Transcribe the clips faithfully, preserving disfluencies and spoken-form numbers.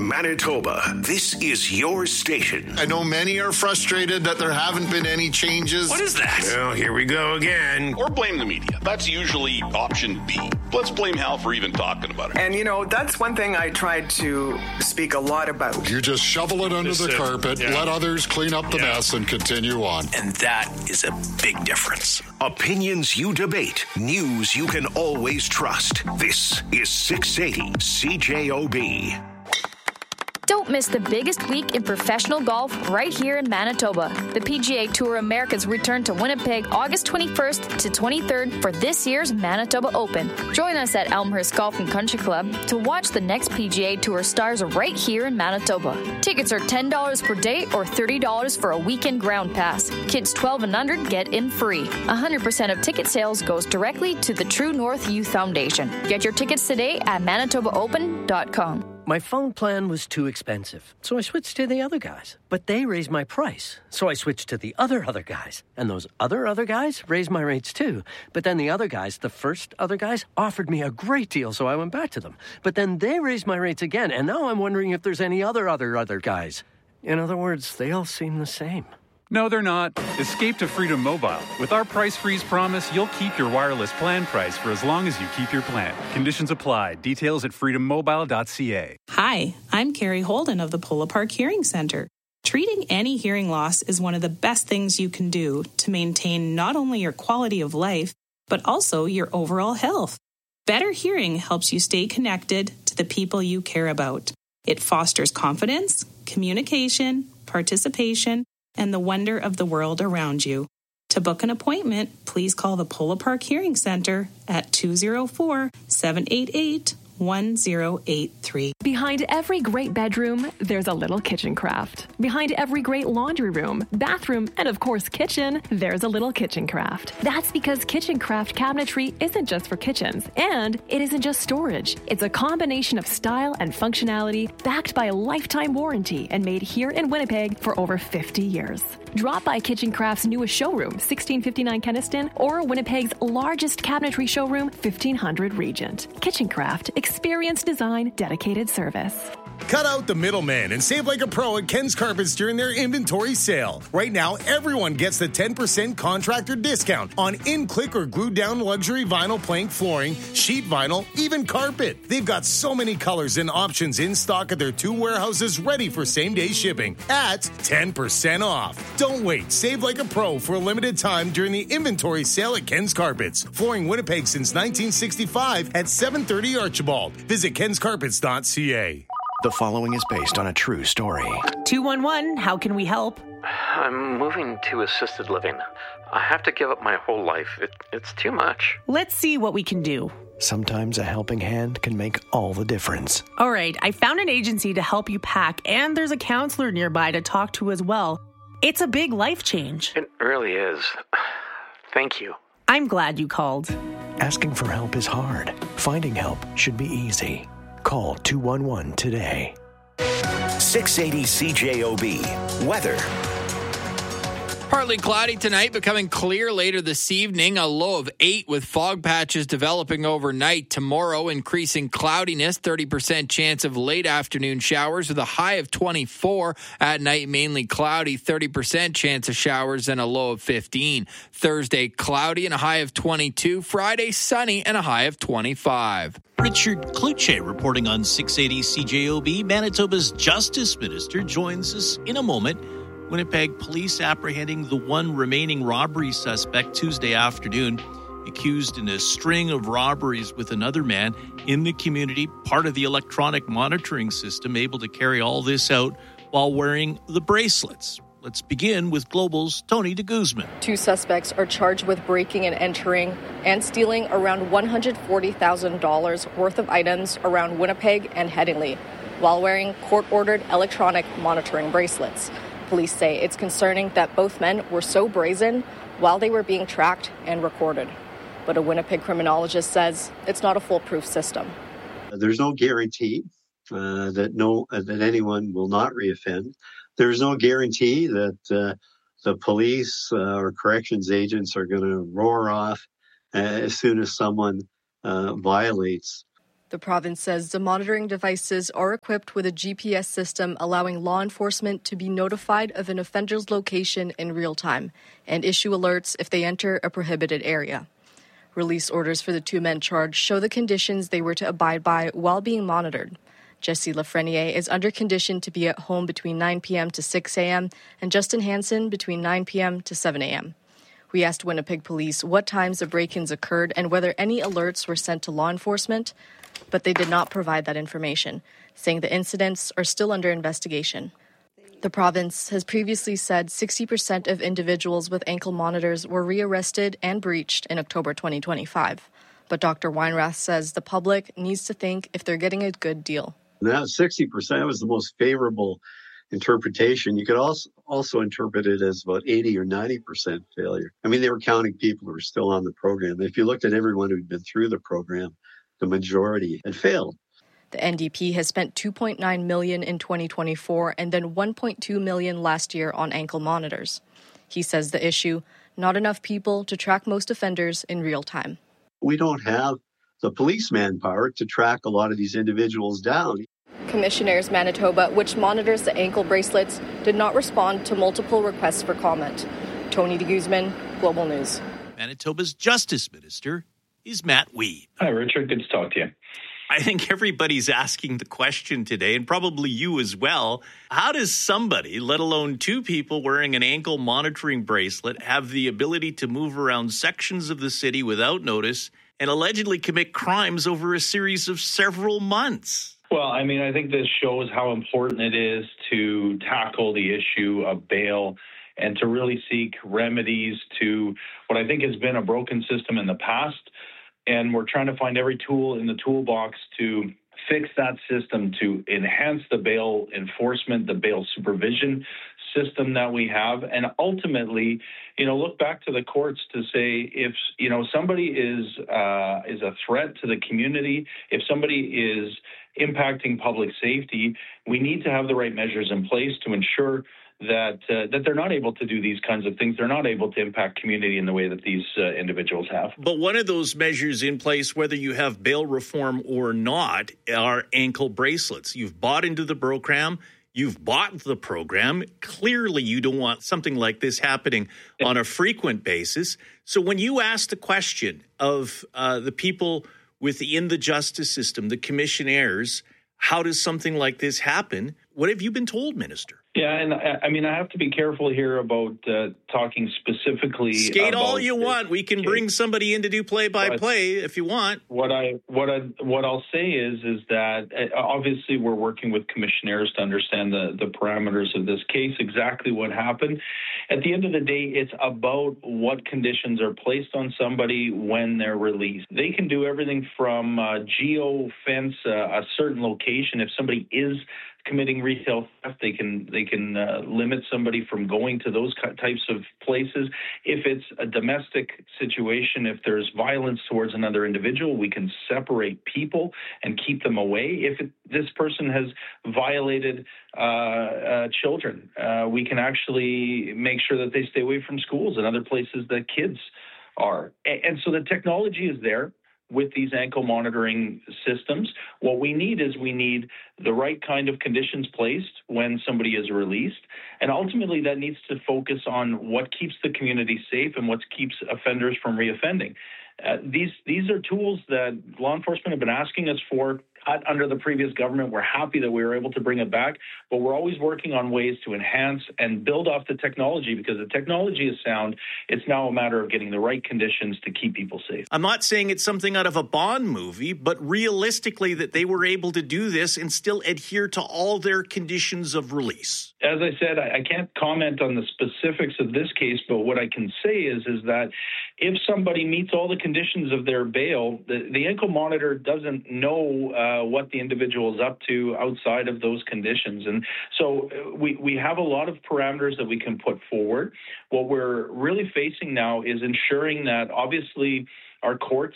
Manitoba, this is your station. I know many are frustrated that there haven't been any changes. What is that? Well, here we go again. Or blame the media. That's usually option B. Let's blame Hal for even talking about it. And, you know, that's one thing I tried to speak a lot about. You just shovel it under Just the it. carpet, Yeah. let others clean up the Yeah. mess, and continue on. And that is a big difference. Opinions you debate, news you can always trust. This is six eighty C J O B. Don't miss the biggest week in professional golf right here in Manitoba. The P G A Tour Americas return to Winnipeg August twenty-first to twenty-third for this year's Manitoba Open. Join us at Elmhurst Golf and Country Club to watch the next P G A Tour stars right here in Manitoba. Tickets are ten dollars per day or thirty dollars for a weekend ground pass. Kids twelve and under get in free. one hundred percent of ticket sales goes directly to the True North Youth Foundation. Get your tickets today at manitoba open dot com. My phone plan was too expensive, so I switched to the other guys. But they raised my price, so I switched to the other other guys. And those other other guys raised my rates too. But then the other guys, the first other guys, offered me a great deal, so I went back to them. But then they raised my rates again, and now I'm wondering if there's any other other other guys. In other words, they all seem the same. No, they're not. Escape to Freedom Mobile. With our price freeze promise, you'll keep your wireless plan price for as long as you keep your plan. Conditions apply. Details at freedom mobile dot c a. Hi, I'm Carrie Holden of the Polo Park Hearing Center. Treating any hearing loss is one of the best things you can do to maintain not only your quality of life, but also your overall health. Better hearing helps you stay connected to the people you care about. It fosters confidence, communication, participation, and the wonder of the world around you. To book an appointment, please call the Polo Park Hearing Center at two oh four, seven eight eight, one oh eight three. Behind every great bedroom, there's a little kitchen craft. Behind every great laundry room, bathroom, and of course kitchen, there's a little kitchen craft. That's because kitchen craft cabinetry isn't just for kitchens, and it isn't just storage. It's a combination of style and functionality backed by a lifetime warranty and made here in Winnipeg for over fifty years. Drop by Kitchen Craft's newest showroom, sixteen fifty-nine Kenniston, or Winnipeg's largest cabinetry showroom, fifteen hundred Regent. Kitchen Craft, experience design, dedicated service. Cut out the middleman and save like a pro at Ken's Carpets during their inventory sale. Right now, everyone gets the ten percent contractor discount on in-click or glued-down luxury vinyl plank flooring, sheet vinyl, even carpet. They've got so many colors and options in stock at their two warehouses ready for same-day shipping at ten percent off. Don't wait. Save like a pro for a limited time during the inventory sale at Ken's Carpets. Flooring Winnipeg since nineteen sixty-five at seven thirty Archibald. Visit kens carpets dot c a. The following is based on a true story. two one one, how can we help? I'm moving to assisted living. I have to give up my whole life. It, it's too much. Let's see what we can do. Sometimes a helping hand can make all the difference. All right, I found an agency to help you pack, and there's a counselor nearby to talk to as well. It's a big life change. It really is. Thank you. I'm glad you called. Asking for help is hard. Finding help should be easy. Call two one one today. six eighty C J O B. Weather. Partly cloudy tonight, becoming clear later this evening. A low of eight with fog patches developing overnight. Tomorrow, increasing cloudiness, thirty percent chance of late afternoon showers with a high of twenty-four. At night, mainly cloudy, thirty percent chance of showers and a low of fifteen. Thursday, cloudy and a high of twenty-two. Friday, sunny and a high of twenty-five. Richard Kluche reporting on six eighty C J O B. Manitoba's Justice Minister joins us in a moment. Winnipeg police apprehending the one remaining robbery suspect Tuesday afternoon, accused in a string of robberies with another man in the community, part of the electronic monitoring system, able to carry all this out while wearing the bracelets. Let's begin with Global's Tony de Guzman. Two suspects are charged with breaking and entering and stealing around one hundred forty thousand dollars worth of items around Winnipeg and Headingley while wearing court-ordered electronic monitoring bracelets. Police say it's concerning that both men were so brazen while they were being tracked and recorded. But a Winnipeg criminologist says it's not a foolproof system. There's no guarantee uh, that no uh, that anyone will not reoffend. There's no guarantee that uh, the police uh, or corrections agents are going to roar off uh, as soon as someone uh, violates. The province says the monitoring devices are equipped with a G P S system allowing law enforcement to be notified of an offender's location in real time and issue alerts if they enter a prohibited area. Release orders for the two men charged show the conditions they were to abide by while being monitored. Jesse Lafreniere is under condition to be at home between nine p.m. to six a.m. and Justin Hansen between nine p.m. to seven a.m. We asked Winnipeg Police what times the break-ins occurred and whether any alerts were sent to law enforcement, but they did not provide that information, saying the incidents are still under investigation. The province has previously said sixty percent of individuals with ankle monitors were rearrested and breached in October twenty twenty-five. But Doctor Weinrath says the public needs to think if they're getting a good deal. That sixty percent was the most favorable interpretation. You could also also interpret it as about eighty or ninety percent failure. I mean, they were counting people who were still on the program. If you looked at everyone who'd been through the program, the majority had failed. The N D P has spent two point nine million dollars in twenty twenty-four and then one point two million dollars last year on ankle monitors. He says the issue, not enough people to track most offenders in real time. We don't have the police manpower to track a lot of these individuals down. Commissionaires Manitoba, which monitors the ankle bracelets, did not respond to multiple requests for comment. Tony de Guzman, Global News. Manitoba's Justice Minister is Matt Wiebe. Hi, Richard. Good to talk to you. I think everybody's asking the question today, and probably you as well. How does somebody, let alone two people wearing an ankle monitoring bracelet, have the ability to move around sections of the city without notice and allegedly commit crimes over a series of several months? Well, I mean, I think this shows how important it is to tackle the issue of bail and to really seek remedies to what I think has been a broken system in the past. And we're trying to find every tool in the toolbox to fix that system, to enhance the bail enforcement, the bail supervision system that we have, and ultimately, you know, look back to the courts to say if, you know, somebody is uh, is a threat to the community, if somebody is impacting public safety, we need to have the right measures in place to ensure that uh, that they're not able to do these kinds of things. They're not able to impact community in the way that these uh, individuals have. But one of those measures in place, whether you have bail reform or not, are ankle bracelets. You've bought into the program. You've bought the program. Clearly, you don't want something like this happening on a frequent basis. So when you ask the question of uh, the people within the justice system, the commissionaires, how does something like this happen? What have you been told, Minister? Yeah, and I, I mean, I have to be careful here about uh, talking specifically. Skate about all you this. want. We can bring somebody in to do play-by-play if you want. What I what I what I'll say is is that uh, obviously we're working with commissionaires to understand the the parameters of this case, exactly what happened. At the end of the day, it's about what conditions are placed on somebody when they're released. They can do everything from uh, geo-fence uh, a certain location. If somebody is committing retail theft, they can they can uh, limit somebody from going to those types of places. If it's a domestic situation, if there's violence towards another individual, we can separate people and keep them away. If it, this person has violated uh, uh, children, uh, we can actually make sure that they stay away from schools and other places that kids are. And, and so the technology is there with these ankle monitoring systems. What we need is we need the right kind of conditions placed when somebody is released. And ultimately, that needs to focus on what keeps the community safe and what keeps offenders from reoffending. Uh, these these are tools that law enforcement have been asking us for under the previous government. We're happy that we were able to bring it back, but we're always working on ways to enhance and build off the technology because the technology is sound. It's now a matter of getting the right conditions to keep people safe. I'm not saying it's something out of a Bond movie, but realistically that they were able to do this and still adhere to all their conditions of release. As I said, I, I can't comment on the specifics of this case, but what I can say is, is that if somebody meets all the conditions of their bail, the, the ankle monitor doesn't know uh, Uh, what the individual is up to outside of those conditions. And so we, we have a lot of parameters that we can put forward. What we're really facing now is ensuring that obviously our courts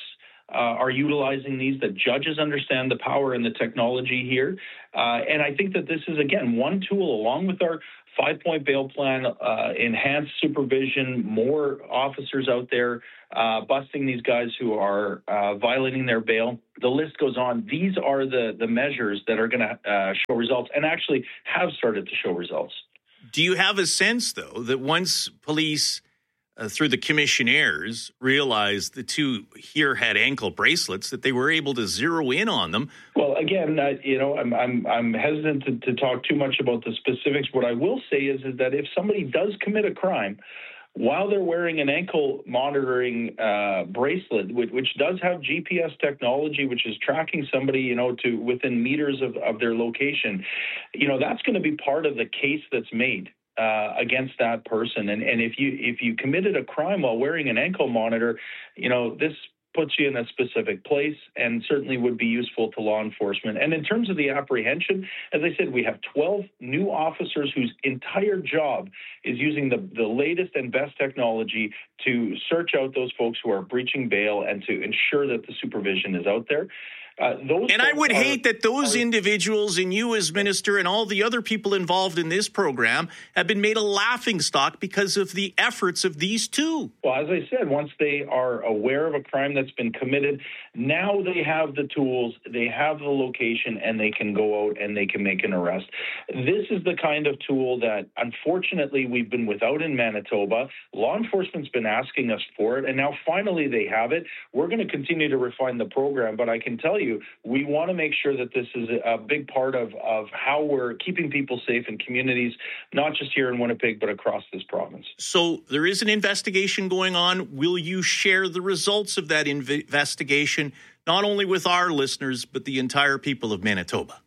uh, are utilizing these, that judges understand the power and the technology here. Uh, and I think that this is, again, one tool along with our five-point bail plan, uh, enhanced supervision, more officers out there uh, busting these guys who are uh, violating their bail. The list goes on. These are the, the measures that are going to uh, show results and actually have started to show results. Do you have a sense, though, that once police, uh, through the commissionaires, realized the two here had ankle bracelets, that they were able to zero in on them? Well, again, uh, you know, I'm I'm I'm hesitant to, to talk too much about the specifics. What I will say is is that if somebody does commit a crime while they're wearing an ankle monitoring uh, bracelet, which, which does have G P S technology, which is tracking somebody, you know, to within meters of, of their location, you know, that's going to be part of the case that's made uh, against that person. And and if you if you committed a crime while wearing an ankle monitor, you know, this puts you in a specific place and certainly would be useful to law enforcement. And in terms of the apprehension, as I said, we have twelve new officers whose entire job is using the, the latest and best technology to search out those folks who are breaching bail and to ensure that the supervision is out there. Uh, those and I would are, hate that those are, individuals and you as minister and all the other people involved in this program have been made a laughingstock because of the efforts of these two. Well, as I said, once they are aware of a crime that's been committed, now they have the tools, they have the location, and they can go out and they can make an arrest. This is the kind of tool that, unfortunately, we've been without in Manitoba. Law enforcement's been asking us for it, and now finally they have it. We're going to continue to refine the program, but I can tell you, we want to make sure that this is a big part of, of how we're keeping people safe in communities, not just here in Winnipeg, but across this province. So there is an investigation going on. Will you share the results of that inv- investigation, not only with our listeners, but the entire people of Manitoba?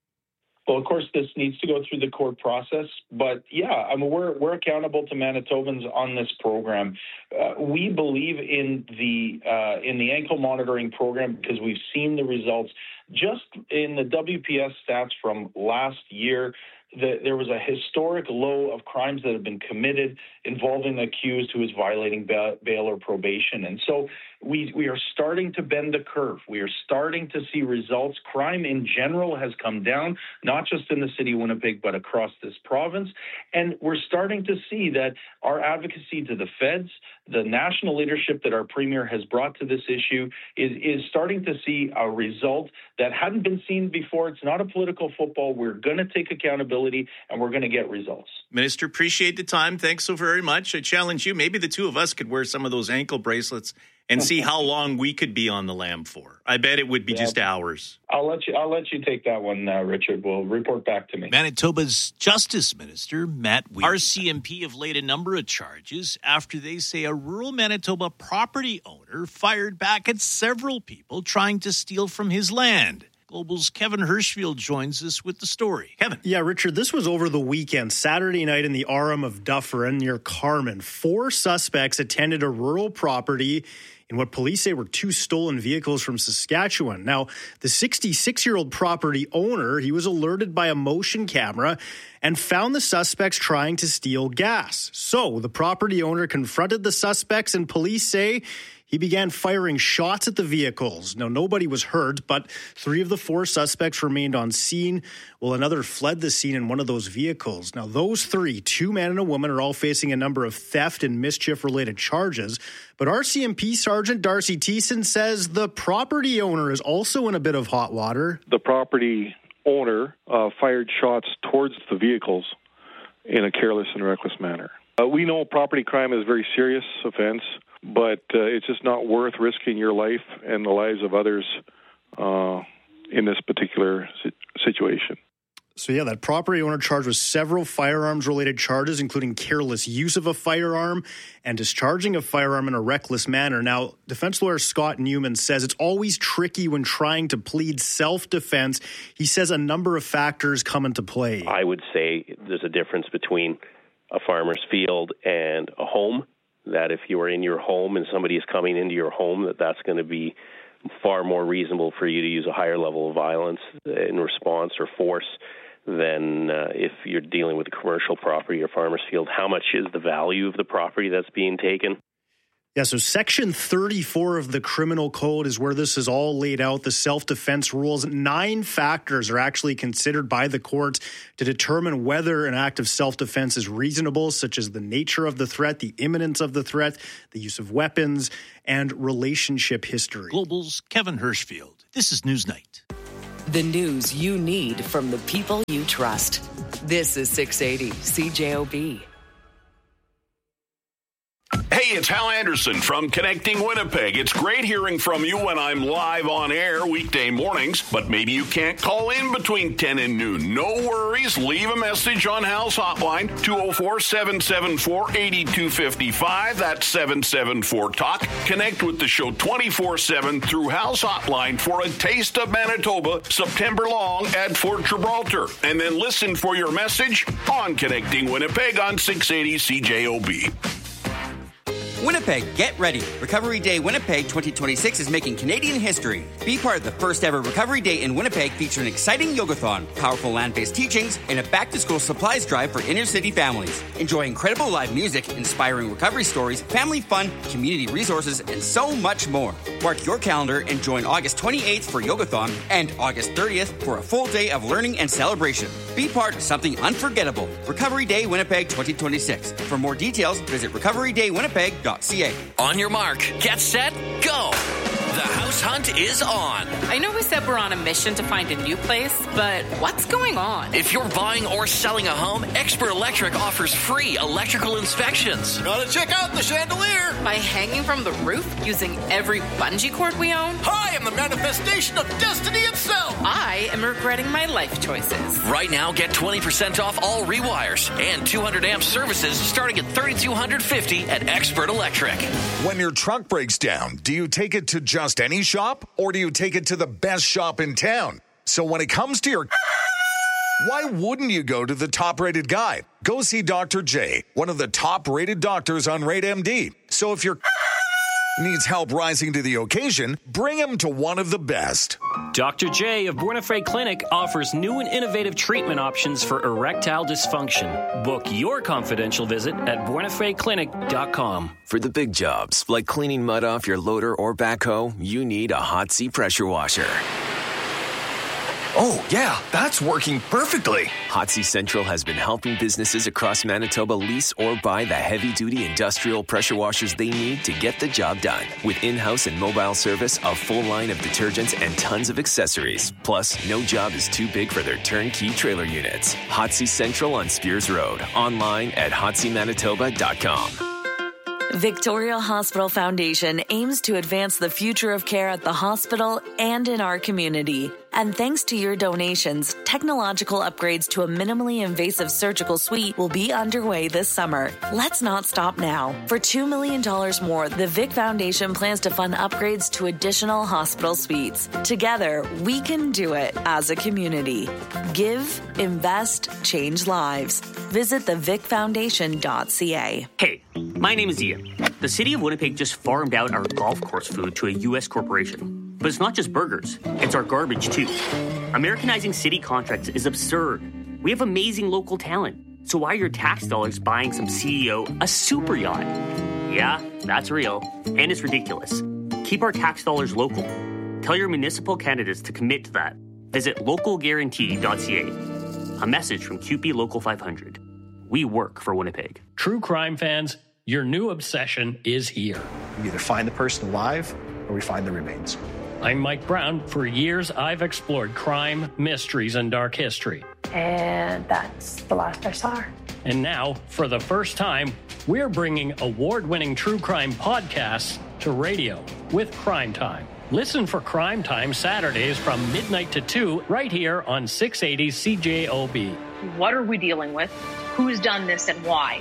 Well, of course, this needs to go through the court process, but yeah, I mean, we're we're accountable to Manitobans on this program. Uh, we believe in the uh, in the ankle monitoring program because we've seen the results. Just in the W P S stats from last year, the, there was a historic low of crimes that have been committed involving the accused who is violating bail, bail or probation, and so we we are starting to bend the curve. We are starting to see results. Crime in general has come down, not just in the city of Winnipeg, but across this province. And we're starting to see that our advocacy to the feds, the national leadership that our premier has brought to this issue is, is starting to see a result that hadn't been seen before. It's not a political football. We're going to take accountability and we're going to get results. Minister, appreciate the time. Thanks so very much. I challenge you. Maybe the two of us could wear some of those ankle bracelets and see how long we could be on the lam for. I bet it would be yeah. just hours. I'll let you I'll let you take that one, uh, Richard. We'll report back to me. Manitoba's Justice Minister, Matt Wheat. R C M P have laid a number of charges after they say a rural Manitoba property owner fired back at several people trying to steal from his land. Global's Kevin Hirschfield joins us with the story. Kevin. Yeah, Richard, this was over the weekend, Saturday night in the Aram of Dufferin near Carman. Four suspects attended a rural property in what police say were two stolen vehicles from Saskatchewan. Now, the sixty-six-year-old property owner, he was alerted by a motion camera and found the suspects trying to steal gas. So the property owner confronted the suspects, and police say he began firing shots at the vehicles. Now, nobody was hurt, but three of the four suspects remained on scene, while another fled the scene in one of those vehicles. Now, those three, two men and a woman, are all facing a number of theft and mischief-related charges. But R C M P Sergeant Darcy Thiessen says the property owner is also in a bit of hot water. The property owner uh, fired shots towards the vehicles in a careless and reckless manner. Uh, we know property crime is a very serious offense, but uh, it's just not worth risking your life and the lives of others uh, in this particular situation. So, yeah, that property owner charged with several firearms-related charges, including careless use of a firearm and discharging a firearm in a reckless manner. Now, defense lawyer Scott Newman says it's always tricky when trying to plead self-defense. He says a number of factors come into play. I would say there's a difference between a farmer's field and a home, that if you are in your home and somebody is coming into your home, that that's going to be far more reasonable for you to use a higher level of violence in response or force than uh, if you're dealing with a commercial property or farmer's field. How much is the value of the property that's being taken? Yeah, so Section thirty-four of the Criminal Code is where this is all laid out, the self-defense rules. Nine factors are actually considered by the courts to determine whether an act of self-defense is reasonable, such as the nature of the threat, the imminence of the threat, the use of weapons, and relationship history. Global's Kevin Hirschfield. This is Newsnight. The news you need from the people you trust. This is six eighty C J O B. Hey, it's Hal Anderson from Connecting Winnipeg. It's great hearing from you when I'm live on air weekday mornings, but maybe you can't call in between ten and noon. No worries. Leave a message on Hal's hotline, two oh four, seven seven four, eight two five five. That's seven seven four talk. Connect with the show twenty-four seven through Hal's hotline for a taste of Manitoba September long at Fort Gibraltar. And then listen for your message on Connecting Winnipeg on six eighty C J O B. Winnipeg, get ready. Recovery Day Winnipeg twenty twenty-six is making Canadian history. Be part of the first ever Recovery Day in Winnipeg featuring exciting yogathon, powerful land-based teachings, and a back-to-school supplies drive for inner-city families. Enjoy incredible live music, inspiring recovery stories, family fun, community resources, and so much more. Mark your calendar and join August twenty-eighth for yogathon and August thirtieth for a full day of learning and celebration. Be part of something unforgettable. Recovery Day Winnipeg twenty twenty-six. For more details, visit recovery day winnipeg dot c a. On your mark, get set, go! The house hunt is on. I know we said we're on a mission to find a new place, but what's going on? If you're buying or selling a home, Expert Electric offers free electrical inspections. Gotta check out the chandelier! By hanging from the roof using every bungee cord we own? I am the manifestation of destiny itself! I am regretting my life choices. Right now, get twenty percent off all rewires and two hundred amp services starting at three thousand two hundred fifty dollars at Expert Electric. When your truck breaks down, do you take it to just any shop, or do you take it to the best shop in town? So when it comes to your... why wouldn't you go to the top-rated guy? Go see Doctor J, one of the top-rated doctors on Rate M D. So if your... needs help rising to the occasion, bring him to one of the best. Doctor J of Buena Clinic offers new and innovative treatment options for erectile dysfunction. Book your confidential visit at buena fe clinic dot com. For the big jobs, like cleaning mud off your loader or backhoe, you need a Hotsy pressure washer. Oh, yeah, that's working perfectly. Hotsy Central has been helping businesses across Manitoba lease or buy the heavy-duty industrial pressure washers they need to get the job done. With in-house and mobile service, a full line of detergents, and tons of accessories. Plus, no job is too big for their turnkey trailer units. Hotsy Central on Spears Road. Online at hotsy manitoba dot com. Victoria Hospital Foundation aims to advance the future of care at the hospital and in our community. And thanks to your donations, technological upgrades to a minimally invasive surgical suite will be underway this summer. Let's not stop now. For two million dollars more, the Vic Foundation plans to fund upgrades to additional hospital suites. Together, we can do it as a community. Give, invest, change lives. Visit the vic foundation dot c a. Hey, my name is Ian. The city of Winnipeg just farmed out our golf course food to a U S corporation. But it's not just burgers, it's our garbage too. Americanizing city contracts is absurd. We have amazing local talent. So why are your tax dollars buying some C E O a super yacht? Yeah, that's real. And it's ridiculous. Keep our tax dollars local. Tell your municipal candidates to commit to that. Visit local guarantee dot c a. A message from Q P Local five hundred. We work for Winnipeg. True crime fans, your new obsession is here. We either find the person alive or we find the remains. I'm Mike Brown. For years, I've explored crime, mysteries, and dark history. And that's the last I saw her. And now, for the first time, we're bringing award-winning true crime podcasts to radio with Crime Time. Listen for Crime Time Saturdays from midnight to two right here on six eighty C J O B. What are we dealing with? Who's done this and why?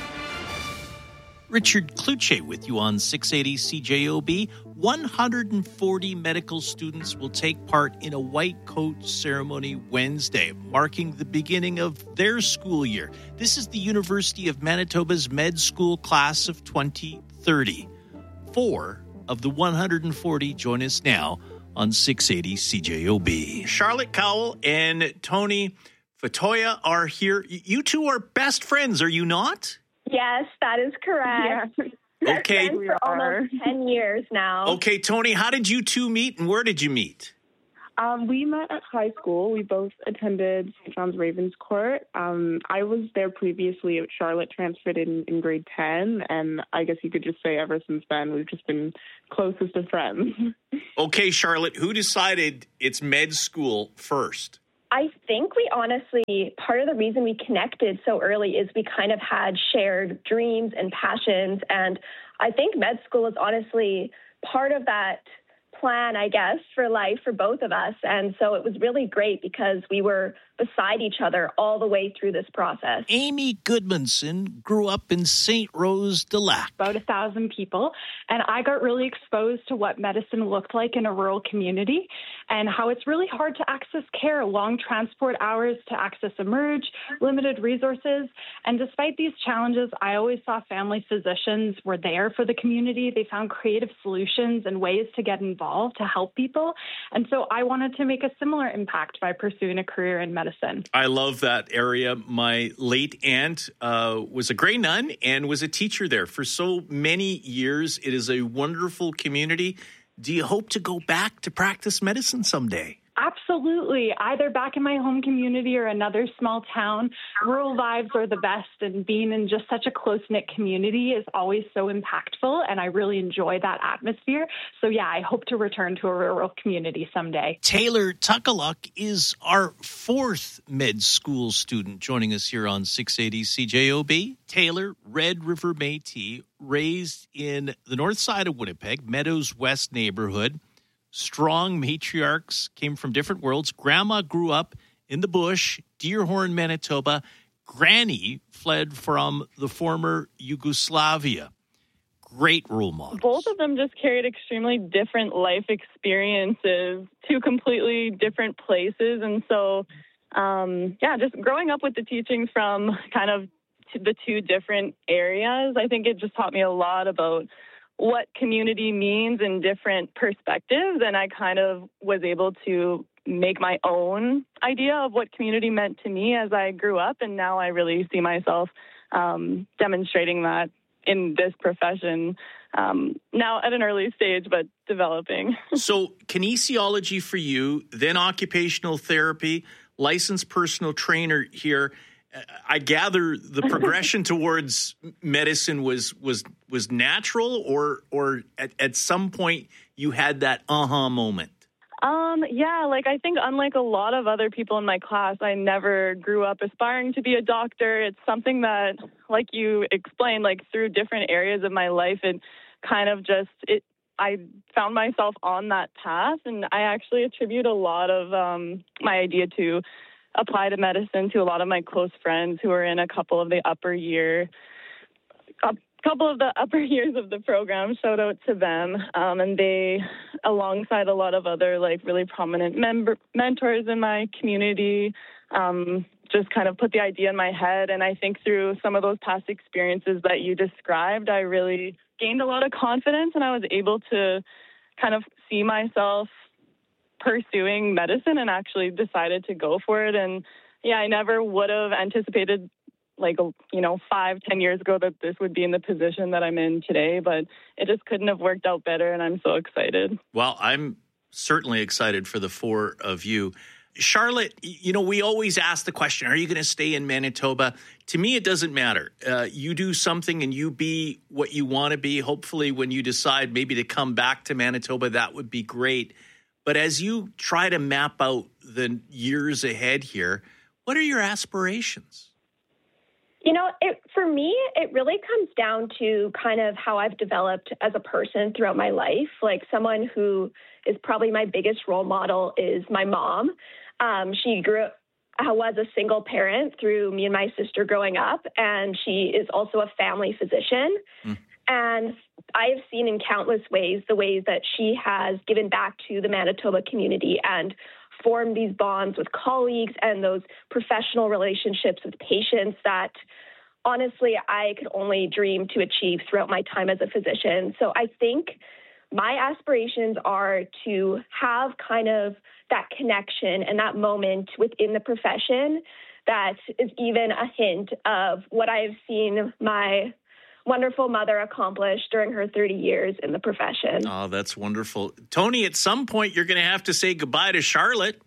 Richard Kluche with you on six eighty C J O B. one hundred forty medical students will take part in a white coat ceremony Wednesday, marking the beginning of their school year. This is the University of Manitoba's med school class of twenty thirty. Four of the one hundred forty join us now on six eighty C J O B. Charlotte Cowell and Tony Fatoya are here. You two are best friends, are you not? Yes, that is correct. Yeah. Okay. Been for almost ten years now. Okay, Tony, how did you two meet and where did you meet? Um, we met at high school. We both attended Saint John's Ravenscourt. Um, I was there previously. Charlotte transferred in, in grade ten, and I guess you could just say ever since then we've just been closest of friends. Okay, Charlotte, who decided it's med school first? I think we honestly, part of the reason we connected so early is we kind of had shared dreams and passions. And I think med school is honestly part of that plan, I guess, for life for both of us. And so it was really great because we were beside each other all the way through this process. Amy Goodmanson grew up in Saint Rose de Lac. About a thousand people. And I got really exposed to what medicine looked like in a rural community and how it's really hard to access care, long transport hours to access Emerge, limited resources. And despite these challenges, I always saw family physicians were there for the community. They found creative solutions and ways to get involved to help people. And so I wanted to make a similar impact by pursuing a career in medicine. I love that area. My late aunt uh, was a Grey Nun and was a teacher there for so many years. It is a wonderful community. Do you hope to go back to practice medicine someday? Absolutely. Either back in my home community or another small town. Rural vibes are the best, and being in just such a close-knit community is always so impactful, and I really enjoy that atmosphere. So, yeah, I hope to return to a rural community someday. Taylor Tuckaluck is our fourth med school student joining us here on six eighty C J O B. Taylor, Red River Métis, raised in the north side of Winnipeg, Meadows West neighborhood. Strong matriarchs came from different worlds. Grandma grew up in the bush, Deerhorn, Manitoba. Granny fled from the former Yugoslavia. Great role models. Both of them just carried extremely different life experiences to completely different places. And so, um, yeah, just growing up with the teachings from kind of the two different areas, I think it just taught me a lot about what community means in different perspectives. And I kind of was able to make my own idea of what community meant to me as I grew up. And now I really see myself um, demonstrating that in this profession um, now at an early stage, but developing. So kinesiology for you, then occupational therapy, licensed personal trainer here. I gather the progression towards medicine was was was natural, or or at, at some point you had that aha moment. Um, yeah, like I think unlike a lot of other people in my class, I never grew up aspiring to be a doctor. It's something that, like you explained, like through different areas of my life, it kind of just it. I found myself on that path, and I actually attribute a lot of um, my idea to apply to medicine to a lot of my close friends who are in a couple of the upper year, a couple of the upper years of the program. Shout out to them. Um, and they, alongside a lot of other like really prominent member, mentors in my community, um, just kind of put the idea in my head. And I think through some of those past experiences that you described, I really gained a lot of confidence, and I was able to kind of see myself pursuing medicine and actually decided to go for it. And yeah, I never would have anticipated like, you know, five, ten years ago that this would be in the position that I'm in today, but it just couldn't have worked out better. And I'm so excited. Well, I'm certainly excited for the four of you. Charlotte, you know, we always ask the question, are you going to stay in Manitoba? To me, it doesn't matter. Uh, you do something and you be what you want to be. Hopefully, when you decide maybe to come back to Manitoba, that would be great. But as you try to map out the years ahead here, what are your aspirations? You know, it, for me, it really comes down to kind of how I've developed as a person throughout my life. Like someone who is probably my biggest role model is my mom. Um, she grew up, I was a single parent through me and my sister growing up, and she is also a family physician. Mm. And I have seen in countless ways the ways that she has given back to the Manitoba community and formed these bonds with colleagues and those professional relationships with patients that honestly I could only dream to achieve throughout my time as a physician. So I think my aspirations are to have kind of that connection and that moment within the profession that is even a hint of what I've seen my wonderful mother accomplished during her thirty years in the profession. Oh, that's wonderful. Tony, at some point, you're going to have to say goodbye to Charlotte.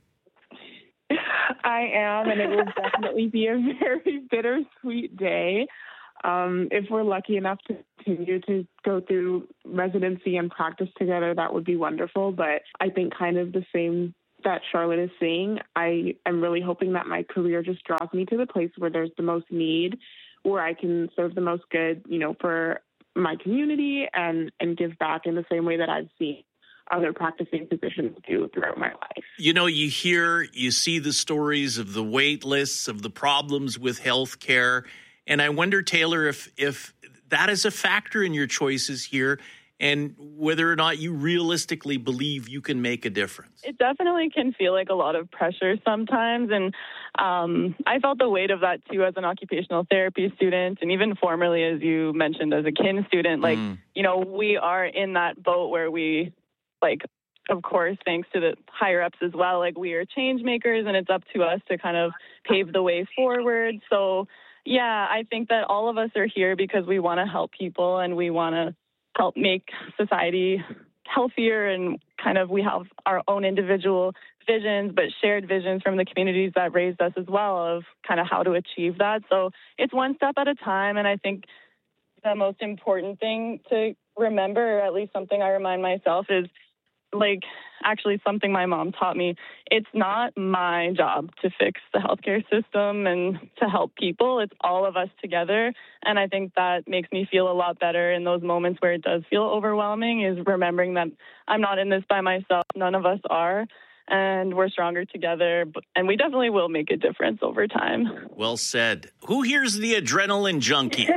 I am, and it will definitely be a very bittersweet day. Um, if we're lucky enough to continue to go through residency and practice together, that would be wonderful. But I think kind of the same that Charlotte is saying, I am really hoping that my career just draws me to the place where there's the most need, where I can serve the most good, you know, for my community and, and give back in the same way that I've seen other practicing physicians do throughout my life. You know, you hear, you see the stories of the wait lists, of the problems with healthcare. And I wonder, Taylor, if if that is a factor in your choices here and whether or not you realistically believe you can make a difference. It definitely can feel like a lot of pressure sometimes. And um, I felt the weight of that, too, as an occupational therapy student. And even formerly, as you mentioned, as a kin student, like, mm. you know, we are in that boat where we, like, of course, thanks to the higher ups as well, like we are change makers and it's up to us to kind of pave the way forward. So, yeah, I think that all of us are here because we want to help people and we want to help make society healthier, and kind of we have our own individual visions, but shared visions from the communities that raised us as well of kind of how to achieve that. So it's one step at a time. And I think the most important thing to remember, or at least something I remind myself, is like actually something my mom taught me. It's not my job to fix the healthcare system and to help people. It's all of us together. And I think that makes me feel a lot better in those moments where it does feel overwhelming, is remembering that I'm not in this by myself. None of us are. And we're stronger together. And we definitely will make a difference over time. Well said. Who here's the adrenaline junkie?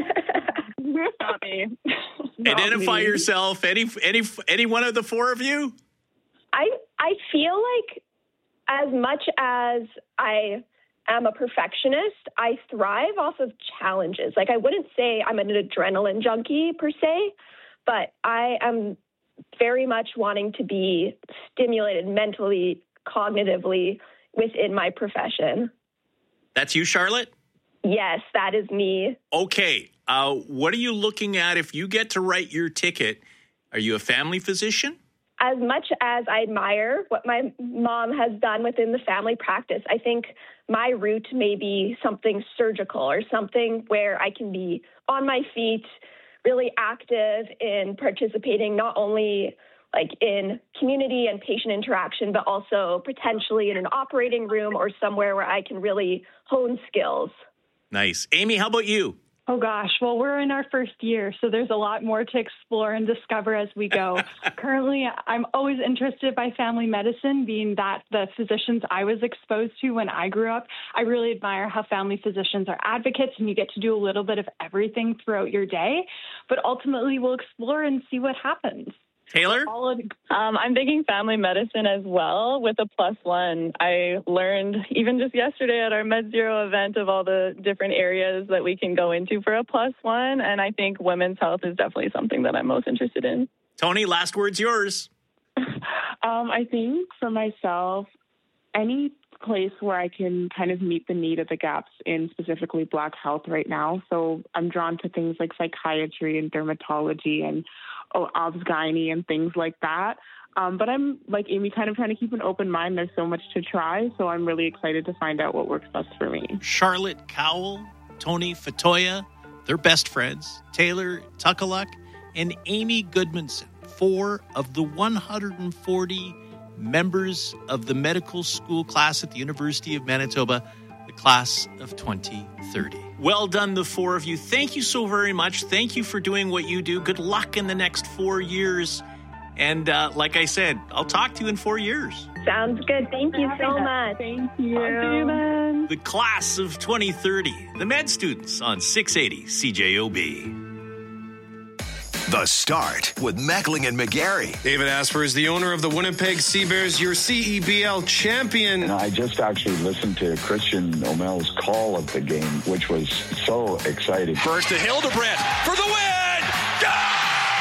Not me. Not Identify me. yourself. Any, any, any one of the four of you? I I feel like as much as I am a perfectionist, I thrive off of challenges. Like, I wouldn't say I'm an adrenaline junkie per se, but I am very much wanting to be stimulated mentally, cognitively within my profession. That's you, Charlotte? Yes, that is me. Okay. Uh, what are you looking at if you get to write your ticket? Are you a family physician? As much as I admire what my mom has done within the family practice, I think my route may be something surgical or something where I can be on my feet, really active in participating not only like in community and patient interaction, but also potentially in an operating room or somewhere where I can really hone skills. Nice. Amy, how about you? Oh, gosh. Well, we're in our first year, so there's a lot more to explore and discover as we go. Currently, I'm always interested by family medicine, being that the physicians I was exposed to when I grew up. I really admire how family physicians are advocates, and you get to do a little bit of everything throughout your day. But ultimately, we'll explore and see what happens. Taylor? Um, I'm thinking family medicine as well with a plus one. I learned even just yesterday at our Med Zero event of all the different areas that we can go into for a plus one. And I think women's health is definitely something that I'm most interested in. Tony, last word's yours. um, I think for myself, any place where I can kind of meet the need of the gaps in specifically Black health right now. So I'm drawn to things like psychiatry and dermatology and oh, obs-gynae and things like that. Um, but I'm, like Amy, kind of trying to keep an open mind. There's so much to try, so I'm really excited to find out what works best for me. Charlotte Cowell, Tony Fatoya, they're best friends. Taylor Tuckaluk, and Amy Goodmanson, four of the one hundred forty members of the medical school class at the University of Manitoba, the class of twenty thirty. Well done, the four of you. Thank you so very much. Thank you for doing what you do. Good luck in the next four years. And uh, like I said, I'll talk to you in four years. Sounds good. Thank you so much. Thank you. Talk to you then. The class of twenty thirty, the med students on six eighty C J O B. The Start with Mackling and McGarry. David Asper is the owner of the Winnipeg Sea Bears, your C E B L champion. I just actually listened to Christian O'Mel's call of the game, which was so exciting. First to Hildebrandt for the win! Goal!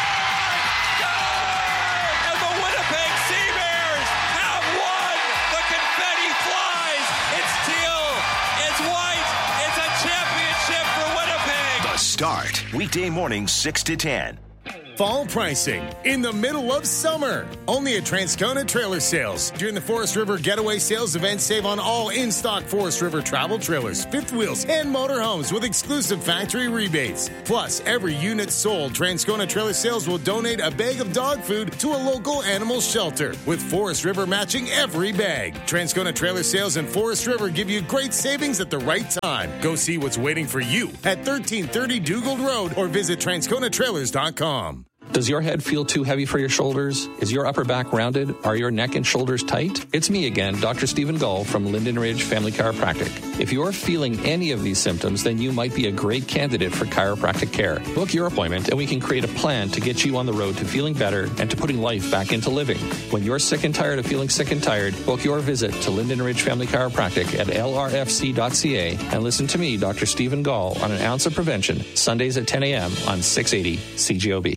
Goal! And the Winnipeg Sea Bears have won! The confetti flies! It's teal, it's white, it's a championship for Winnipeg! The Start Weekday mornings six to ten. Fall pricing in the middle of summer. Only at Transcona Trailer Sales. During the Forest River Getaway Sales event, save on all in-stock Forest River travel trailers, fifth wheels, and motorhomes with exclusive factory rebates. Plus, every unit sold, Transcona Trailer Sales will donate a bag of dog food to a local animal shelter, with Forest River matching every bag. Transcona Trailer Sales and Forest River give you great savings at the right time. Go see what's waiting for you at thirteen thirty Dugald Road or visit transcona trailers dot com. Does your head feel too heavy for your shoulders? Is your upper back rounded? Are your neck and shoulders tight? It's me again, Doctor Stephen Gull from Linden Ridge Family Chiropractic. If you're feeling any of these symptoms, then you might be a great candidate for chiropractic care. Book your appointment and we can create a plan to get you on the road to feeling better and to putting life back into living. When you're sick and tired of feeling sick and tired, book your visit to Linden Ridge Family Chiropractic at L R F C dot C A and listen to me, Doctor Stephen Gall, on An Ounce of Prevention, Sundays at ten a.m. on six eighty C J O B.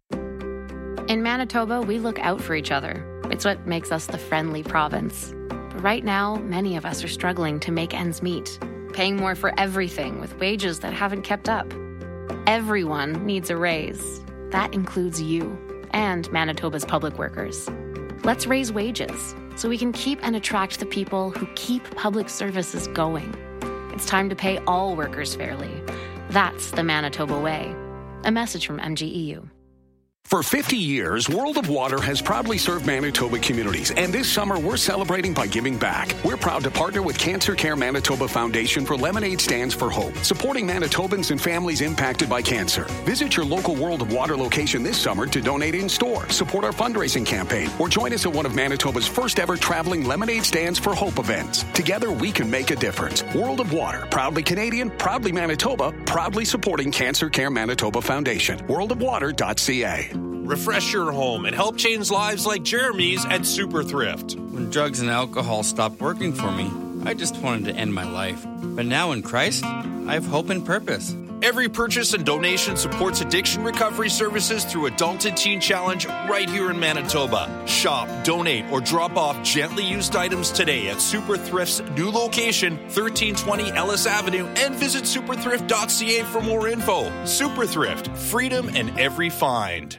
In Manitoba, we look out for each other. It's what makes us the friendly province. But right now, many of us are struggling to make ends meet, paying more for everything with wages that haven't kept up. Everyone needs a raise. That includes you and Manitoba's public workers. Let's raise wages so we can keep and attract the people who keep public services going. It's time to pay all workers fairly. That's the Manitoba way. A message from M G E U. For fifty years, World of Water has proudly served Manitoba communities, and this summer we're celebrating by giving back. We're proud to partner with Cancer Care Manitoba Foundation for Lemonade Stands for Hope, supporting Manitobans and families impacted by cancer. Visit your local World of Water location this summer to donate in-store, support our fundraising campaign, or join us at one of Manitoba's first ever traveling Lemonade Stands for Hope events. Together we can make a difference. World of Water, proudly Canadian, proudly Manitoba, proudly supporting Cancer Care Manitoba Foundation. world of water dot c a. Refresh your home and help change lives like Jeremy's at Super Thrift. When drugs and alcohol stopped working for me, I just wanted to end my life. But now in Christ, I have hope and purpose. Every purchase and donation supports addiction recovery services through Adult and Teen Challenge right here in Manitoba. Shop, donate, or drop off gently used items today at Super Thrift's new location, thirteen twenty Ellis Avenue, and visit super thrift dot c a for more info. Super Thrift, freedom in every find.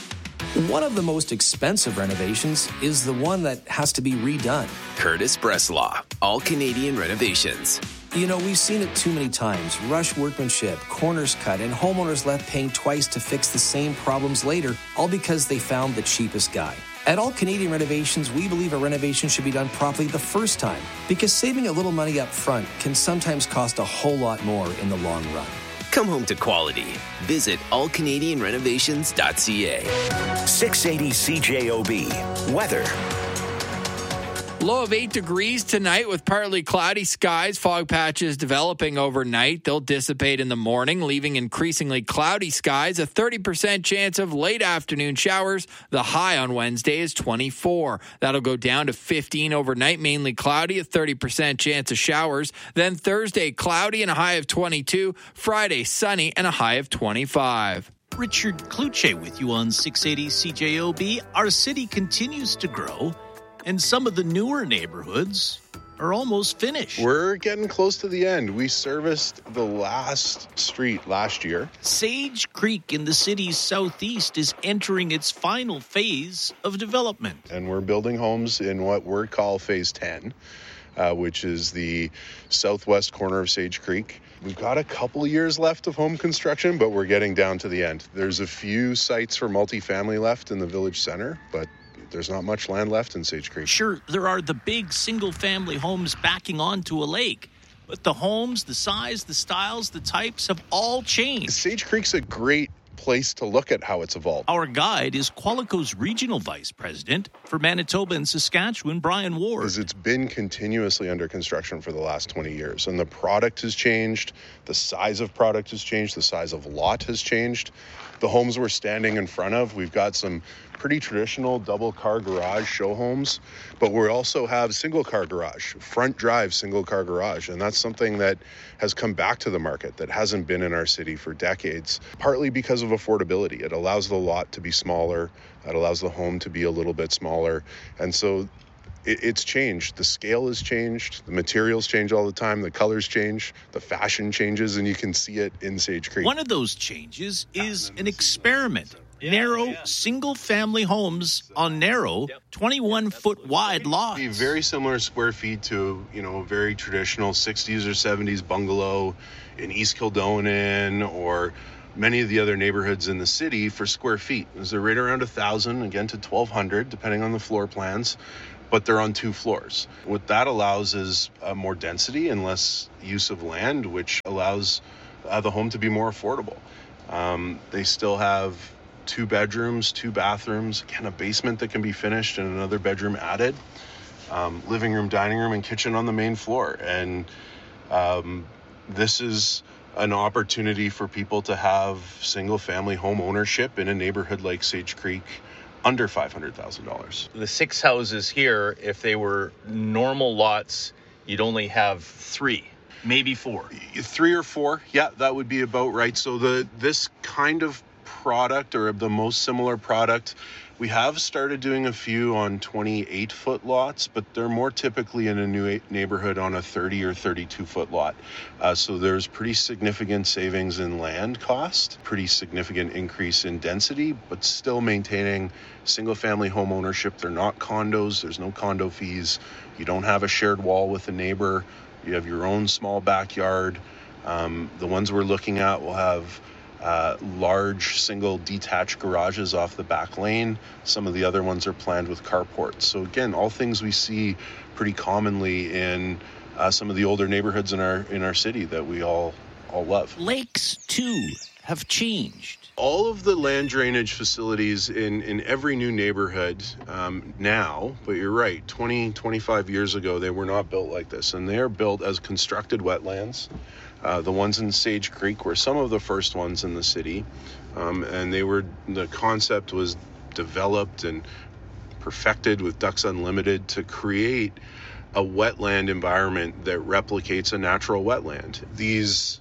One of the most expensive renovations is the one that has to be redone. Curtis Bresslaw, All Canadian Renovations. You know, we've seen it too many times. Rush workmanship, corners cut, and homeowners left paying twice to fix the same problems later, all because they found the cheapest guy. At All Canadian Renovations, we believe a renovation should be done properly the first time, because saving a little money up front can sometimes cost a whole lot more in the long run. Come home to quality. Visit all canadian renovations dot c a. six eighty C J O B. Weather. Low of eight degrees tonight with partly cloudy skies. Fog patches developing overnight. They'll dissipate in the morning, leaving increasingly cloudy skies. A thirty percent chance of late afternoon showers. The high on Wednesday is twenty-four. That'll go down to fifteen overnight, mainly cloudy, a thirty percent chance of showers. Then Thursday, cloudy and a high of twenty-two. Friday, sunny and a high of twenty-five. Richard Kluche with you on six eighty C J O B. Our city continues to grow, and some of the newer neighborhoods are almost finished. We're getting close to the end. We serviced the last street last year. Sage Creek in the city's southeast is entering its final phase of development. And we're building homes in what we call Phase ten, uh, which is the southwest corner of Sage Creek. We've got a couple of years left of home construction, but we're getting down to the end. There's a few sites for multifamily left in the village center, but there's not much land left in Sage Creek. Sure, there are the big single-family homes backing onto a lake, but the homes, the size, the styles, the types have all changed. Sage Creek's a great place to look at how it's evolved. Our guide is Qualico's Regional Vice President for Manitoba and Saskatchewan, Brian Ward. As it's been continuously under construction for the last twenty years, and the product has changed, the size of product has changed, the size of lot has changed. The homes we're standing in front of, we've got some pretty traditional double car garage show homes, but we also have single car garage, front drive single car garage, and that's something that has come back to the market that hasn't been in our city for decades, partly because of affordability. It allows the lot to be smaller, it allows the home to be a little bit smaller, and so it, it's changed. The scale has changed. The materials change all the time. The colors change. The fashion changes, and you can see it in Sage Creek. One of those changes is an experiment. Narrow, single-family homes on narrow, twenty-one-foot wide lots. Be very similar square feet to, you know, a very traditional sixties or seventies bungalow in East Kildonan or many of the other neighborhoods in the city for square feet. They're right around one thousand, again to twelve hundred, depending on the floor plans, but they're on two floors. What that allows is uh, more density and less use of land, which allows uh, the home to be more affordable. Um, they still have two bedrooms, two bathrooms, again, a basement that can be finished and another bedroom added, um, living room, dining room, and kitchen on the main floor. And um, this is an opportunity for people to have single-family home ownership in a neighborhood like Sage Creek under five hundred thousand dollars. The six houses here, if they were normal lots, you'd only have three, maybe four. Three or four, yeah, that would be about right. So the this kind of product, or the most similar product, we have started doing a few on twenty-eight foot lots, but they're more typically in a new neighborhood on a thirty or thirty-two foot lot. Uh, so there's pretty significant savings in land cost, pretty significant increase in density, but still maintaining single family home ownership. They're not condos. There's no condo fees. You don't have a shared wall with a neighbor. You have your own small backyard. Um, the ones we're looking at will have Uh, large single detached garages off the back lane. Some of the other ones are planned with carports. So again, all things we see pretty commonly in uh, some of the older neighborhoods in our in our city that we all all love. Lakes too have changed. All of the land drainage facilities in, in every new neighborhood um, now, but you're right, twenty, twenty-five years ago, they were not built like this. And they are built as constructed wetlands. Uh, the ones in Sage Creek were some of the first ones in the city. Um, and they were, the concept was developed and perfected with Ducks Unlimited to create a wetland environment that replicates a natural wetland. These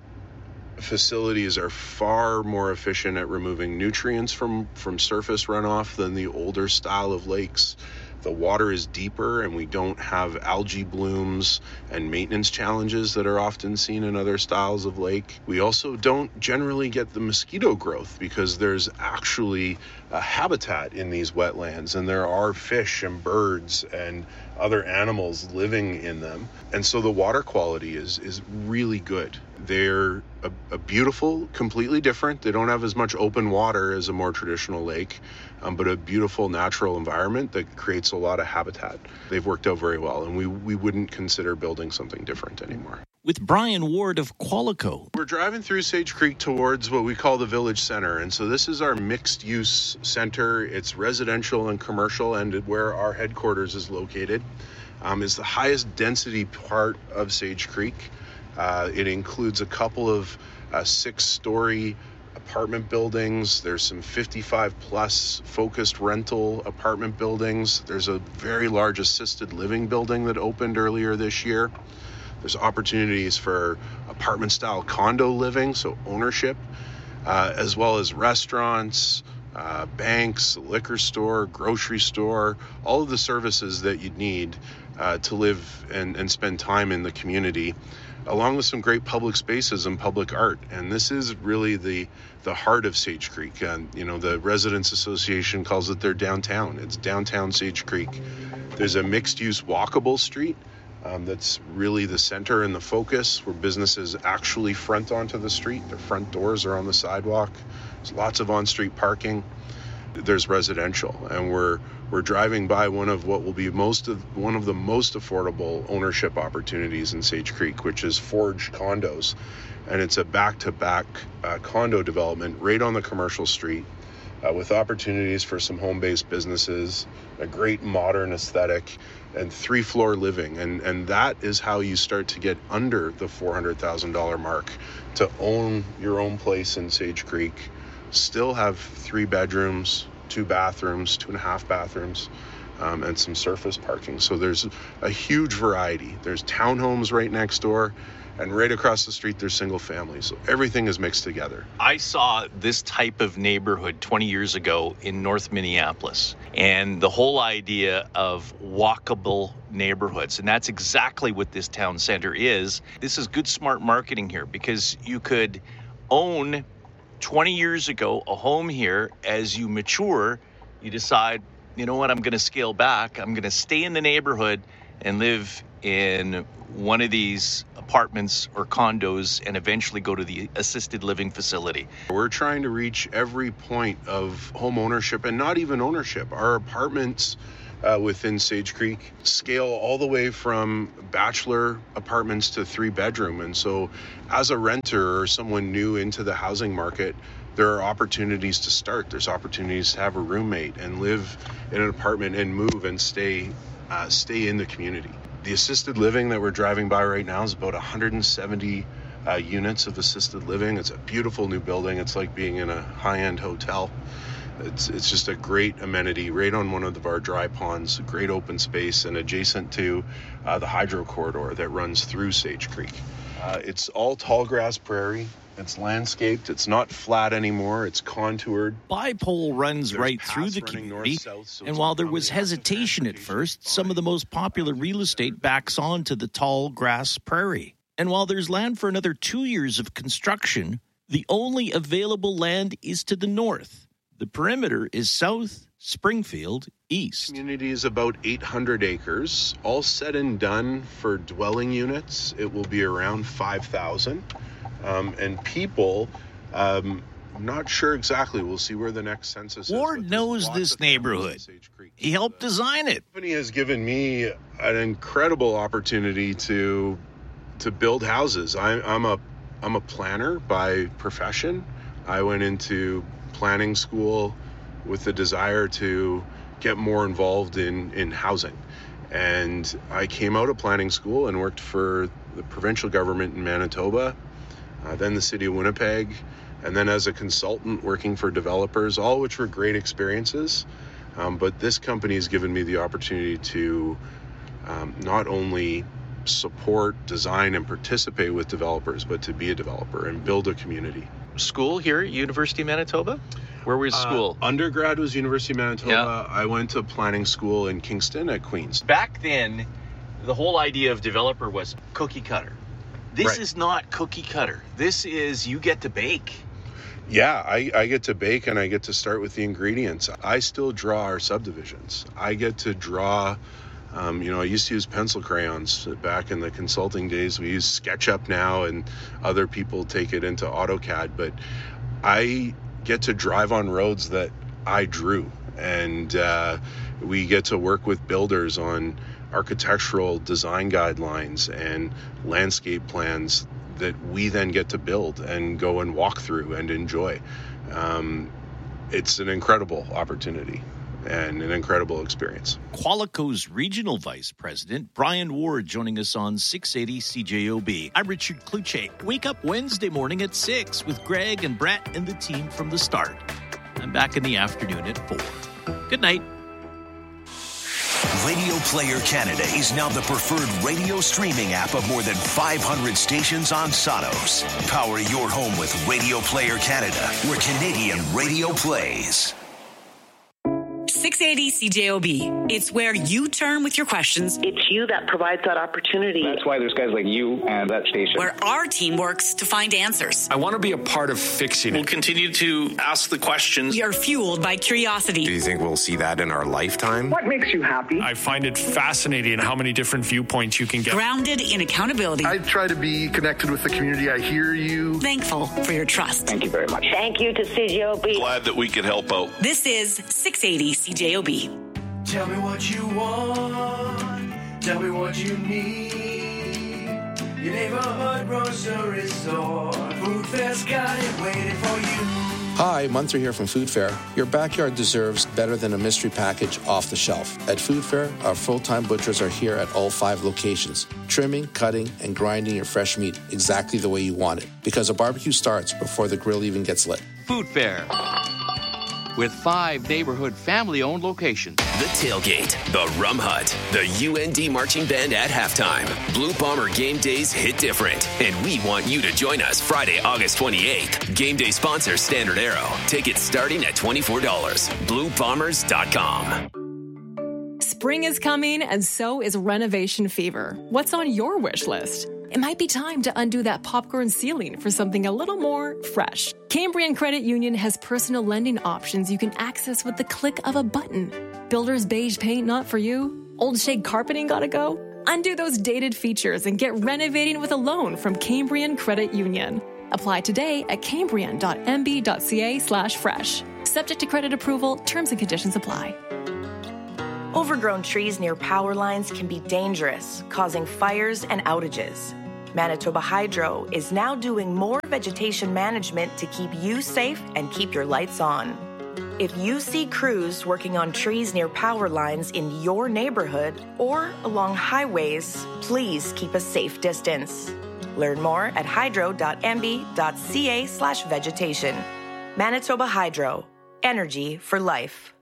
facilities are far more efficient at removing nutrients from, from surface runoff than the older style of lakes. The water is deeper and we don't have algae blooms and maintenance challenges that are often seen in other styles of lake. We also don't generally get the mosquito growth because there's actually a habitat in these wetlands and there are fish and birds and other animals living in them. And so the water quality is, is really good. They're a, a beautiful, completely different. They don't have as much open water as a more traditional lake, um, but a beautiful natural environment that creates a lot of habitat. They've worked out very well, and we, we wouldn't consider building something different anymore. With Brian Ward of Qualico. We're driving through Sage Creek towards what we call the Village Center, and so this is our mixed-use center. It's residential and commercial, and where our headquarters is located. Um, it's the highest density part of Sage Creek. Uh, it includes a couple of uh, six-story apartment buildings. There's some fifty-five plus focused rental apartment buildings. There's a very large assisted living building that opened earlier this year. There's opportunities for apartment-style condo living, so ownership, uh, as well as restaurants, uh, banks, liquor store, grocery store, all of the services that you'd need uh, to live and, and spend time in the community, along with some great public spaces and public art. And this is really the the heart of Sage Creek. And, you know, the Residents Association calls it their downtown. It's downtown Sage Creek. There's a mixed-use walkable street um, that's really the center and the focus, where businesses actually front onto the street. Their front doors are on the sidewalk. There's lots of on-street parking. There's residential, and we're we're driving by one of what will be most of one of the most affordable ownership opportunities in Sage Creek, which is Forge Condos, and it's a back-to-back uh, condo development right on the commercial street, uh, with opportunities for some home-based businesses, a great modern aesthetic, and three-floor living, and and that is how you start to get under the four hundred thousand dollars mark to own your own place in Sage Creek. Still have three bedrooms, two bathrooms, two and a half bathrooms, um, and some surface parking. So there's a huge variety. There's townhomes right next door, And right across the street, there's single families. So everything is mixed together. I saw this type of neighborhood twenty years ago in North Minneapolis, and the whole idea of walkable neighborhoods. And that's exactly what this town center is. This is good, smart marketing here, because you could own twenty years ago a home here. As you mature, you decide, you know what, I'm going to scale back. I'm going to stay in the neighborhood and live in one of these apartments or condos and eventually go to the assisted living facility. We're trying to reach every point of home ownership, and not even ownership. Our apartments uh, within Sage Creek scale all the way from bachelor apartments to three bedroom. And so as a renter or someone new into the housing market, there are opportunities to start. There's opportunities to have a roommate and live in an apartment and move and stay uh, stay in the community. The assisted living that we're driving by right now is about one hundred seventy uh, units of assisted living. It's a beautiful new building. It's like being in a high-end hotel. It's it's just a great amenity right on one of our dry ponds, a great open space, and adjacent to uh, the hydro corridor that runs through Sage Creek. Uh, it's all tall grass prairie. It's landscaped. It's not flat anymore. It's contoured. Bi-pole runs right through the community, north, south, so and while there was hesitation at first, some of the most popular real estate backs onto the tall grass prairie. And while there's land for another two years of construction, the only available land is to the north. The perimeter is south, Springfield, east. The community is about eight hundred acres. All said and done for dwelling units, it will be around five thousand. Um, and people, um, I'm not sure exactly. We'll see where the next census is. Ward knows this neighborhood. He helped design it. The company has given me an incredible opportunity to to build houses. I, I'm a I'm a planner by profession. I went into planning school with the desire to get more involved in, in housing. And I came out of planning school and worked for the provincial government in Manitoba, Uh, then the city of Winnipeg, and then as a consultant working for developers, all which were great experiences. Um, but this company has given me the opportunity to um, not only support, design, and participate with developers, but to be a developer and build a community. School here at University of Manitoba? Where was school? Uh, undergrad was University of Manitoba. Yeah. I went to planning school in Kingston at Queen's. Back then, the whole idea of developer was cookie cutter. This right. is not cookie cutter. This is you get to bake. Yeah, I, I get to bake and I get to start with the ingredients. I still draw our subdivisions. I get to draw, um, you know, I used to use pencil crayons back in the consulting days. We use SketchUp now and other people take it into AutoCAD. But I get to drive on roads that I drew. And uh, we get to work with builders on architectural design guidelines and landscape plans that we then get to build and go and walk through and enjoy. Um, it's an incredible opportunity and an incredible experience. Qualico's Regional Vice President, Brian Ward, joining us on six eighty C J O B. I'm Richard Kluche. Wake up Wednesday morning at six with Greg and Brett and the team from the start. I'm back in the afternoon at four. Good night. Radio Player Canada is now the preferred radio streaming app of more than five hundred stations on Sonos. Power your home with Radio Player Canada, where Canadian radio plays. six eighty C J O B. It's where you turn with your questions. It's you that provides that opportunity. That's why there's guys like you and that station. Where our team works to find answers. I want to be a part of fixing it. We'll continue to ask the questions. We are fueled by curiosity. Do you think we'll see that in our lifetime? What makes you happy? I find it fascinating how many different viewpoints you can get. Grounded in accountability. I try to be connected with the community. I hear you. Thankful for your trust. Thank you very much. Thank you to C J O B. Glad that we could help out. This is six eighty C J O B. Tell me what you want. Tell me what you need. Your neighborhood grocery store. Food Fair's got it waiting for you. Hi, Munther here from Food Fair. Your backyard deserves better than a mystery package off the shelf. At Food Fair, our full-time butchers are here at all five locations, trimming, cutting, and grinding your fresh meat exactly the way you want it. Because a barbecue starts before the grill even gets lit. Food Fair, with five neighborhood family-owned locations. The Tailgate, The Rum Hut, the U N D Marching Band at halftime. Blue Bomber game days hit different, and we want you to join us Friday, August twenty-eighth. Game day sponsor Standard Arrow. Tickets starting at twenty-four dollars. blue bombers dot com. Spring is coming, and so is renovation fever. What's on your wish list? It might be time to undo that popcorn ceiling for something a little more fresh. Cambrian Credit Union has personal lending options you can access with the click of a button. Builder's beige paint not for you? Old shag carpeting gotta go? Undo those dated features and get renovating with a loan from Cambrian Credit Union. Apply today at cambrian dot m b dot c a slash fresh. Subject to credit approval, terms and conditions apply. Overgrown trees near power lines can be dangerous, causing fires and outages. Manitoba Hydro is now doing more vegetation management to keep you safe and keep your lights on. If you see crews working on trees near power lines in your neighborhood or along highways, please keep a safe distance. Learn more at hydro dot m b dot c a slash vegetation. Manitoba Hydro. Energy for life.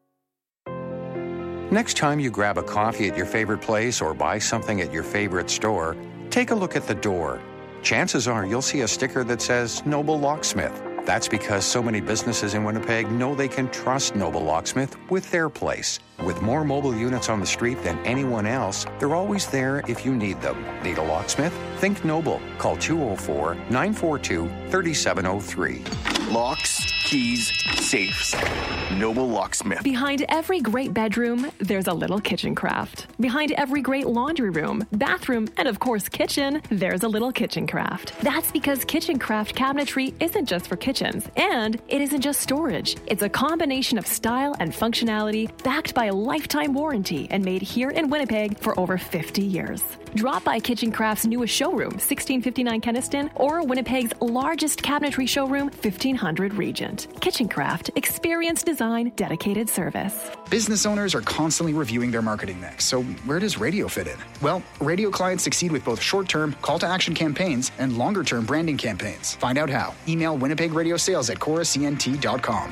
Next time you grab a coffee at your favorite place or buy something at your favorite store, take a look at the door. Chances are you'll see a sticker that says Noble Locksmith. That's because so many businesses in Winnipeg know they can trust Noble Locksmith with their place. With more mobile units on the street than anyone else, they're always there if you need them. Need a locksmith? Think Noble. Call two oh four, nine four two, three seven oh three. Locks, keys, safes. Noble Locksmith. Behind every great bedroom, there's a little kitchen craft. Behind every great laundry room, bathroom, and of course kitchen, there's a little kitchen craft. That's because kitchen craft cabinetry isn't just for kitchens, and it isn't just storage. It's a combination of style and functionality backed by a lifetime warranty and made here in Winnipeg for over fifty years. Drop by Kitchen Craft's newest showroom, sixteen fifty-nine Kenniston, or Winnipeg's largest cabinetry showroom, fifteen hundred Regent. Kitchen Craft, experience design, dedicated service. Business owners are constantly reviewing their marketing mix, so where does radio fit in? Well, radio clients succeed with both short-term call-to-action campaigns and longer-term branding campaigns. Find out how. Email Winnipeg Radio Sales at cora c n t dot com.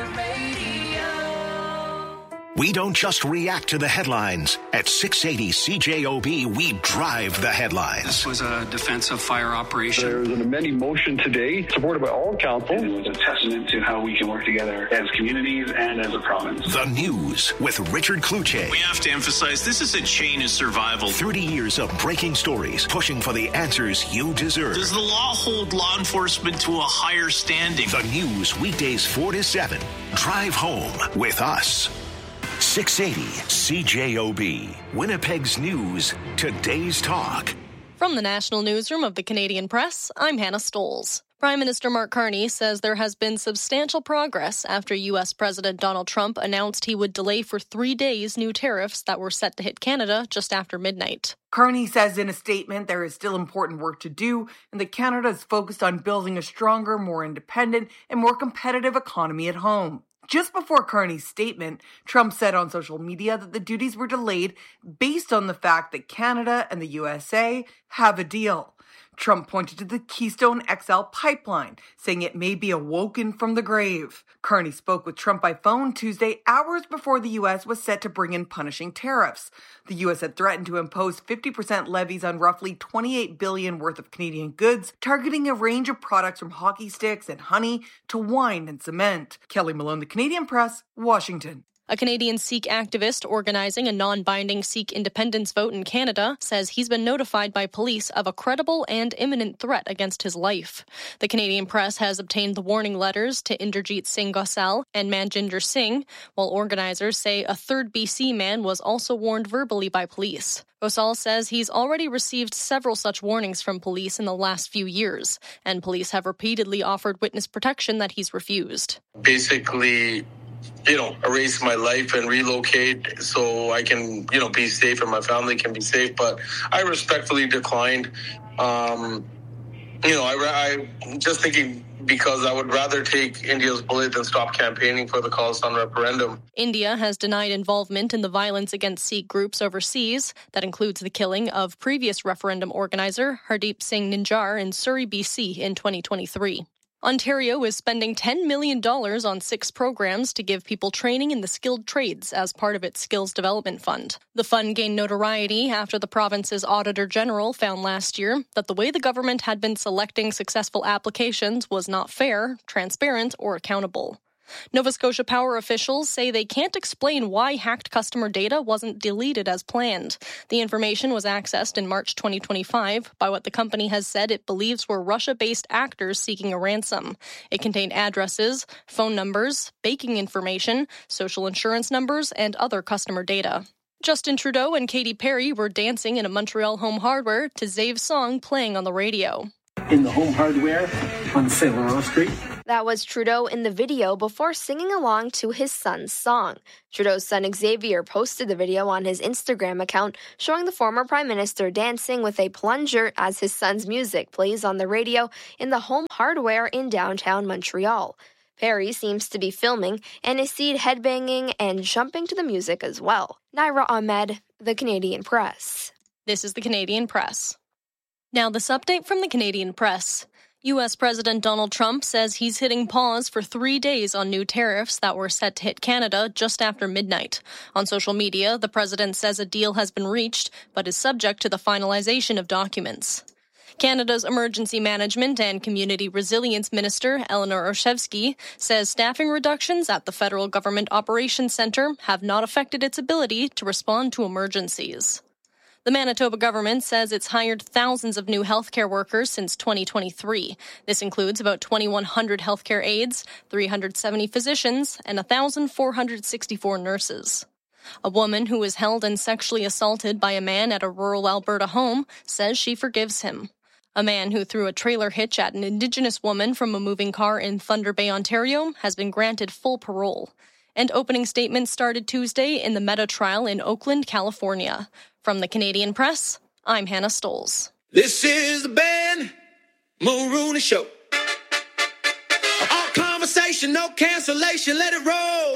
We don't just react to the headlines. At six eighty C J O B, we drive the headlines. This was a defensive fire operation. There was an amending motion today, supported by all council. It was a testament to how we can work together as communities and as a province. The News with Richard Cloutier. We have to emphasize this is a chain of survival. thirty years of breaking stories, pushing for the answers you deserve. Does the law hold law enforcement to a higher standing? The News, weekdays four to seven. Drive home with us. six eighty C J O B, Winnipeg's News, today's talk. From the National Newsroom of the Canadian Press, I'm Hannah Stoles. Prime Minister Mark Carney says there has been substantial progress after U S President Donald Trump announced he would delay for three days new tariffs that were set to hit Canada just after midnight. Carney says in a statement there is still important work to do and that Canada is focused on building a stronger, more independent, and more competitive economy at home. Just before Carney's statement, Trump said on social media that the duties were delayed based on the fact that Canada and the U S A have a deal. Trump pointed to the Keystone X L pipeline, saying it may be awoken from the grave. Carney spoke with Trump by phone Tuesday, hours before the U S was set to bring in punishing tariffs. The U S had threatened to impose fifty percent levies on roughly twenty-eight billion dollars worth of Canadian goods, targeting a range of products from hockey sticks and honey to wine and cement. Kelly Malone, The Canadian Press, Washington. A Canadian Sikh activist organizing a non-binding Sikh independence vote in Canada says he's been notified by police of a credible and imminent threat against his life. The Canadian Press has obtained the warning letters to Inderjeet Singh Gosal and Manjinder Singh, while organizers say a third B C man was also warned verbally by police. Gosal says he's already received several such warnings from police in the last few years, and police have repeatedly offered witness protection that he's refused. Basically, you know, erase my life and relocate so I can, you know, be safe and my family can be safe. But I respectfully declined. Um, you know, I, I just thinking because I would rather take India's bullet than stop campaigning for the Khalistan referendum. India has denied involvement in the violence against Sikh groups overseas. That includes the killing of previous referendum organizer Hardeep Singh Nijjar in Surrey, B C in twenty twenty-three. Ontario is spending ten million dollars on six programs to give people training in the skilled trades as part of its Skills Development Fund. The fund gained notoriety after the province's Auditor General found last year that the way the government had been selecting successful applications was not fair, transparent, or accountable. Nova Scotia Power officials say they can't explain why hacked customer data wasn't deleted as planned. The information was accessed in March twenty twenty-five by what the company has said it believes were Russia-based actors seeking a ransom. It contained addresses, phone numbers, banking information, social insurance numbers, and other customer data. Justin Trudeau and Katy Perry were dancing in a Montreal Home Hardware to Zave's song playing on the radio. In the Home Hardware on Saint Laurent Street. That was Trudeau in the video before singing along to his son's song. Trudeau's son Xavier posted the video on his Instagram account showing the former prime minister dancing with a plunger as his son's music plays on the radio in the Home Hardware in downtown Montreal. Perry seems to be filming and is seen headbanging and jumping to the music as well. Naira Ahmed, The Canadian Press. This is The Canadian Press. Now this update from The Canadian Press. U S President Donald Trump says he's hitting pause for three days on new tariffs that were set to hit Canada just after midnight. On social media, the president says a deal has been reached, but is subject to the finalization of documents. Canada's Emergency Management and Community Resilience Minister, Eleanor Orszewski, says staffing reductions at the Federal Government Operations Centre have not affected its ability to respond to emergencies. The Manitoba government says it's hired thousands of new healthcare workers since twenty twenty-three. This includes about twenty-one hundred healthcare aides, three hundred seventy physicians, and one thousand four hundred sixty-four nurses. A woman who was held and sexually assaulted by a man at a rural Alberta home says she forgives him. A man who threw a trailer hitch at an Indigenous woman from a moving car in Thunder Bay, Ontario, has been granted full parole. And opening statements started Tuesday in the Meta trial in Oakland, California. From the Canadian Press, I'm Hannah Stoles. This is the Ben Mulrooney Show. All conversation, no cancellation, let it roll.